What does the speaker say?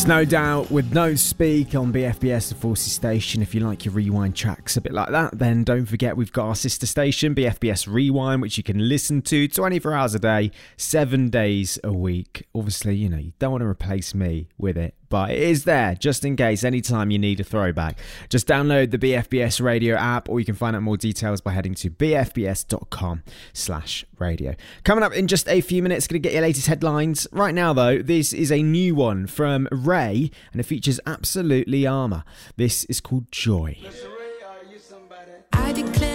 No Doubt with No Speak on BFBS, the Forces station. If you like your rewind tracks a bit like that, then don't forget we've got our sister station, BFBS Rewind, which you can listen to 24 hours a day, 7 days a week. Obviously, you know, you don't want to replace me with it, but it is there just in case, anytime you need a throwback. Just download the BFBS radio app, or you can find out more details by heading to bfbs.com/radio. Coming up in just a few minutes, going to get your latest headlines. Right now, though, this is a new one from Ray, and it features Absolutely Armour. This is called Joy. I declare